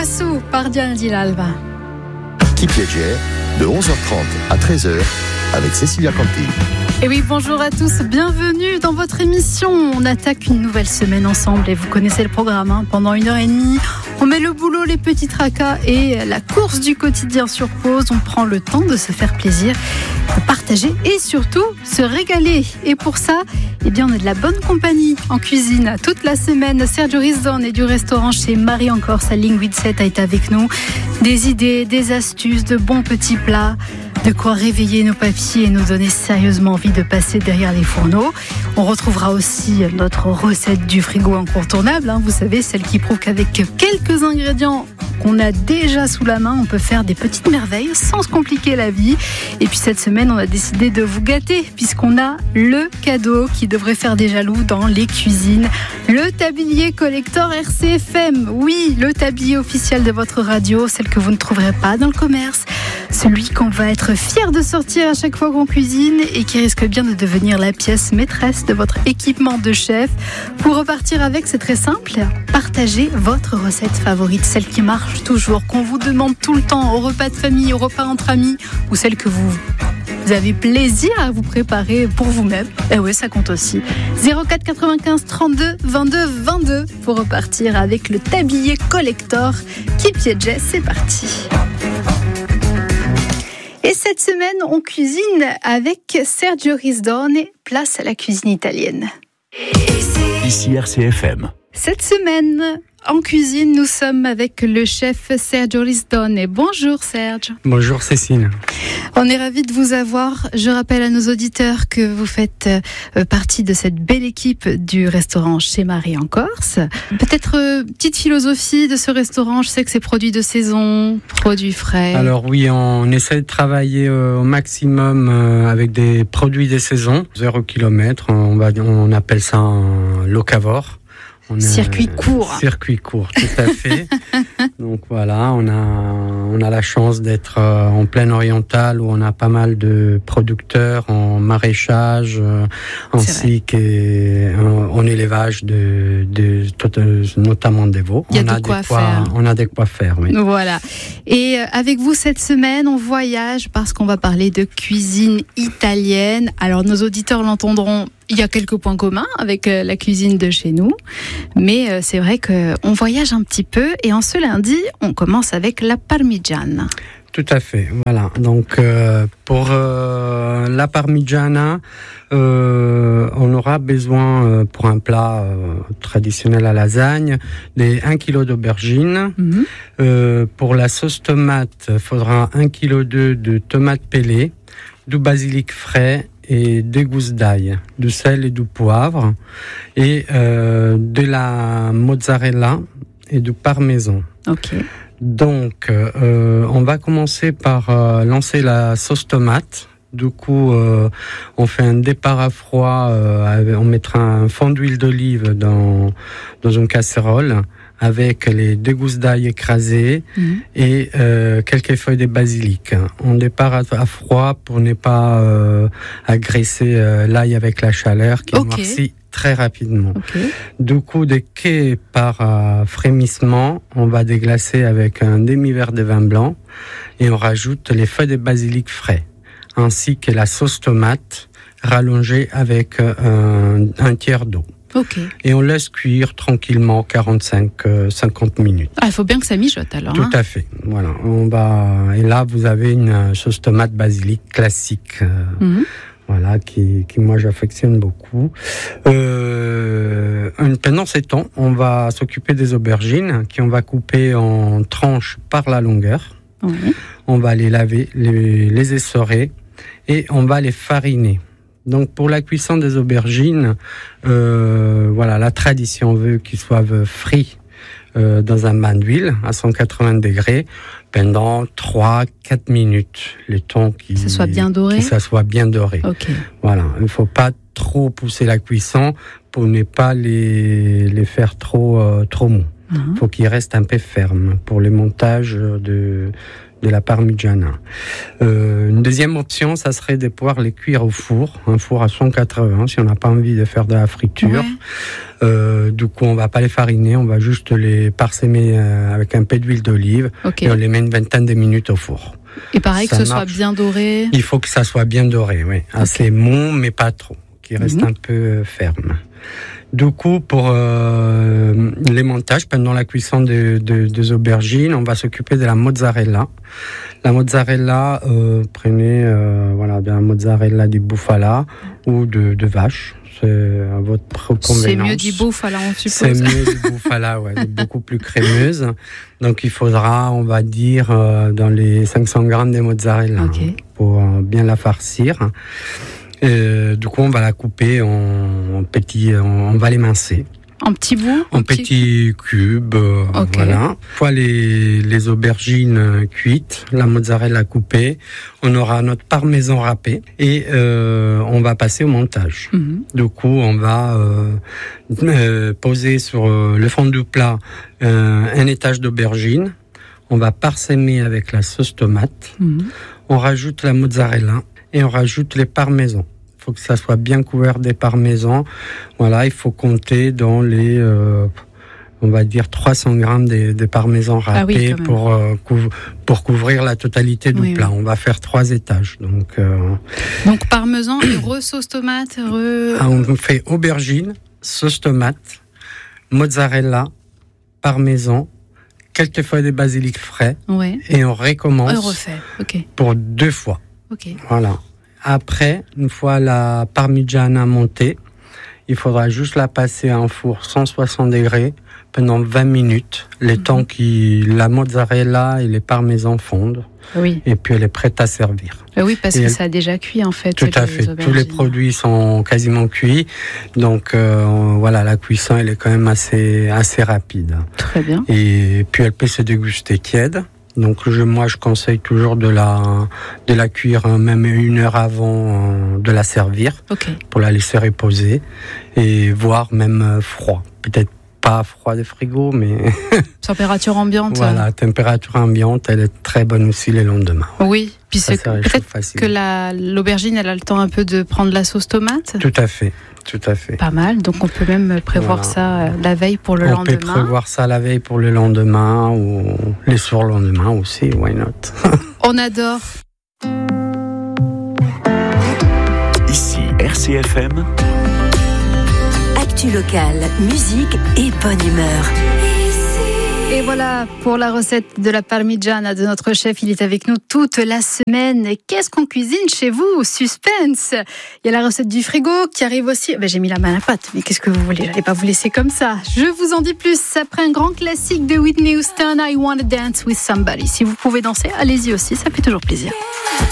Iguassou par Diane Dilalva. Qui piégeait de 11h30 à 13h avec Cécilia Canty. Et oui, bonjour à tous, bienvenue dans votre émission. On attaque une nouvelle semaine ensemble et vous connaissez le programme. Pendant 1h30, on met le boulot, les petits tracas et la course du quotidien sur pause. On prend le temps de se faire plaisir, de partager et surtout se régaler. Et pour ça, on est de la bonne compagnie en cuisine. Toute la semaine, Sergio Risdon du restaurant chez Marie en Corse à Linguide 7 est avec nous. Des idées, des astuces, de bons petits plats. De quoi réveiller nos papilles et nous donner sérieusement envie de passer derrière les fourneaux. On retrouvera aussi notre recette du frigo incontournable, vous savez, celle qui prouve qu'avec quelques ingrédients qu'on a déjà sous la main, on peut faire des petites merveilles sans se compliquer la vie. Et puis cette semaine, on a décidé de vous gâter puisqu'on a le cadeau qui devrait faire des jaloux dans les cuisines. Le tablier collector RCFM. Oui, le tablier officiel de votre radio, celle que vous ne trouverez pas dans le commerce. Celui qu'on va être fier de sortir à chaque fois qu'on cuisine et qui risque bien de devenir la pièce maîtresse de votre équipement de chef. Pour repartir avec, c'est très simple. Partagez votre recette favorite, celle qui marche toujours, qu'on vous demande tout le temps au repas de famille, au repas entre amis, ou celle que vous avez plaisir à vous préparer pour vous-même. Et oui, ça compte aussi. 04 95 32 22 22 pour repartir avec le tablier collector qui piégeait. C'est parti. Et cette semaine, on cuisine avec Sergio Risdon, place à la cuisine italienne. Ici RCFM. Cette semaine, en cuisine, nous sommes avec le chef Sergio Risdon. Bonjour Serge. Bonjour Cécile. On est ravis de vous avoir. Je rappelle à nos auditeurs que vous faites partie de cette belle équipe du restaurant chez Marie en Corse. Peut-être petite philosophie de ce restaurant. Je sais que c'est produits de saison, produits frais. Alors oui, on essaie de travailler au maximum avec des produits des saisons. 0 km, on appelle ça un locavore. Circuit court. Circuit court, tout à fait. Donc voilà, on a la chance d'être en plaine orientale où on a pas mal de producteurs en maraîchage ainsi qu'en élevage notamment des veaux. Il y a de quoi faire. On a de quoi faire, oui. Voilà. Et avec vous cette semaine, on voyage parce qu'on va parler de cuisine italienne. Alors nos auditeurs l'entendront. Il y a quelques points communs avec la cuisine de chez nous, mais c'est vrai qu'on voyage un petit peu et en ce lundi, on commence avec la parmigiana. Tout à fait, voilà. Donc pour la parmigiana, on aura besoin pour un plat traditionnel à lasagne, des 1 kg d'aubergines. Pour la sauce tomate, il faudra 1 kg de tomates pelées, du basilic frais, et des gousses d'ail, du sel et du poivre, et de la mozzarella et du parmesan. Ok. Donc, on va commencer par lancer la sauce tomate. Du coup, on fait un départ à froid, on mettra un fond d'huile d'olive dans une casserole, avec les 2 gousses d'ail écrasées et quelques feuilles de basilic. On départ à froid pour ne pas agresser l'ail avec la chaleur qui noircit très rapidement. Du coup, dès que par frémissement, on va déglacer avec un demi-verre de vin blanc et on rajoute les feuilles de basilic frais ainsi que la sauce tomate rallongée avec un tiers d'eau. Okay. Et on laisse cuire tranquillement 45-50 minutes. Ah, il faut bien que ça mijote alors. Tout à fait. Voilà. Et là, vous avez une sauce tomate basilic classique. Voilà, qui moi j'affectionne beaucoup. Pendant ces temps, on va s'occuper des aubergines qu'on va couper en tranches par la longueur. On va les laver, les essorer et on va les fariner. Donc pour la cuisson des aubergines, la tradition veut qu'ils soient frits dans un bain d'huile à 180 degrés pendant 3-4 minutes, le temps que ça soit bien doré. Que ça soit bien doré. Okay. Voilà, il ne faut pas trop pousser la cuisson pour ne pas les faire trop mous. Il faut qu'ils restent un peu fermes pour le montage de la parmigiana. Une deuxième option, ça serait de pouvoir les cuire au four, un four à 180 si on n'a pas envie de faire de la friture. Ouais. Du coup, on va pas les fariner, on va juste les parsemer avec un peu d'huile d'olive et on les met une vingtaine de minutes au four. Et pareil, que ce soit bien doré. Il faut que ça soit bien doré, oui. Assez mou, mais pas trop, qui reste un peu ferme. Du coup, pour les montages, pendant la cuisson des aubergines, on va s'occuper de la mozzarella. La mozzarella, prenez de la mozzarella di bufala ou de vache. C'est à votre convenance. C'est mieux du bufala, on suppose. C'est mieux du bufala, ouais, beaucoup plus crémeuse. Donc il faudra, on va dire, dans les 500 grammes de mozzarella pour bien la farcir. Du coup, on va la couper en petits, on va l'émincer. En petits bouts? En petits cubes, voilà. Une fois les aubergines cuites, la mozzarella coupée, on aura notre parmesan râpé et on va passer au montage. Du coup, on va poser sur le fond du plat un étage d'aubergine. On va parsemer avec la sauce tomate. On rajoute la mozzarella et on rajoute les parmesans. Il faut que ça soit bien couvert des parmesans. Voilà, il faut compter dans les, on va dire 300 grammes de parmesans râpés pour couvrir la totalité du plat. On va faire 3 étages. Donc parmesan et sauce tomate. On fait aubergine, sauce tomate, mozzarella, parmesan, quelques feuilles de basilic frais. Et on recommence. On refait. Pour 2 fois. Voilà. Après, une fois la parmigiana montée, il faudra juste la passer à un four 160 degrés pendant 20 minutes, le temps que la mozzarella et les parmesans fondent. Et puis elle est prête à servir. Oui, parce que ça a déjà cuit en fait. Tout à fait. Tous les produits sont quasiment cuits. Donc la cuisson elle est quand même assez rapide. Très bien. Et puis elle peut se déguster tiède. Donc moi je conseille toujours de la cuire même 1 heure avant de la servir pour la laisser reposer et voire même froid. Peut-être pas froid de frigo mais température ambiante. Voilà, température ambiante, elle est très bonne aussi le lendemain. Oui, puis c'est peut-être que l'aubergine elle a le temps un peu de prendre la sauce tomate. Tout à fait. Pas mal, donc on peut même prévoir ça la veille pour le lendemain. On peut prévoir ça la veille pour le lendemain ou les surlendemains aussi, why not? On adore. Ici RCFM. Actu locale, musique et bonne humeur. Et voilà pour la recette de la parmigiana de notre chef. Il est avec nous toute la semaine. Et qu'est-ce qu'on cuisine chez vous? Suspense. Il y a la recette du frigo qui arrive aussi. J'ai mis la main à la pâte, mais qu'est-ce que vous voulez? J'allais pas vous laisser comme ça. Je vous en dis plus après un grand classique de Whitney Houston, I Wanna Dance With Somebody. Si vous pouvez danser, allez-y aussi, ça fait toujours plaisir.